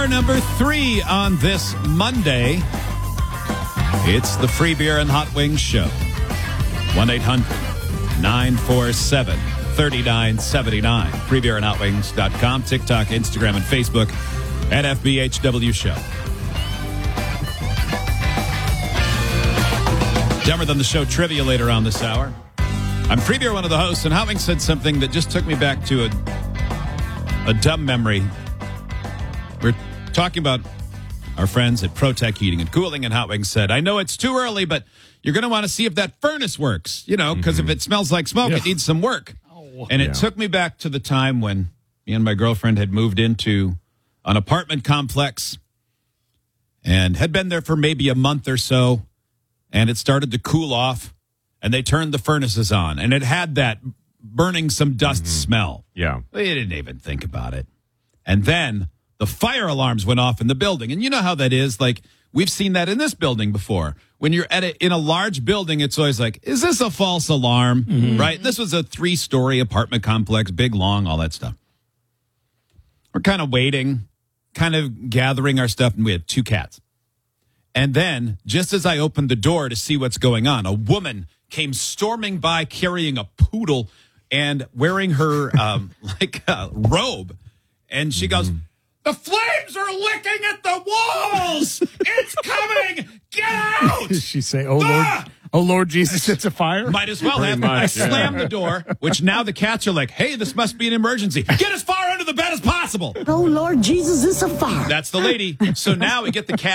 Hour number 3 on this Monday. It's the Free Beer and Hot Wings Show. 1-800-947-3979. FreeBeerandHotWings.com. TikTok, Instagram, and Facebook at FBHW Show. Dumber Than the Show trivia later on this hour. I'm Free Beer, one of the hosts, and Hot Wings said something that just took me back to a dumb memory. We're talking about our friends at ProTech Heating and Cooling, and Hot Wings said, I know it's too early, but you're going to want to see if that furnace works, because if it smells like smoke, it needs some work. And it took me back to the time when me and my girlfriend had moved into an apartment complex and had been there for maybe a month or so, and it started to cool off, and they turned the furnaces on, and it had that burning some dust smell. Yeah. We didn't even think about it. And then the fire alarms went off in the building. And you know how that is. Like, we've seen that in this building before. When you're in a large building, it's always like, is this a false alarm? Right? This was a 3-story apartment complex, big, long, all that stuff. We're kind of waiting, kind of gathering our stuff, and we had 2 cats. And then, just as I opened the door to see what's going on, a woman came storming by carrying a poodle and wearing her robe. And she goes, the flames are licking at the walls. It's coming. Get out. Did she say, oh, Lord Jesus, it's a fire? Might as well have. I slammed the door, which now the cats are like, hey, this must be an emergency. Get as far under the bed as possible. Oh, Lord Jesus, it's a fire. That's the lady. So now we get the cat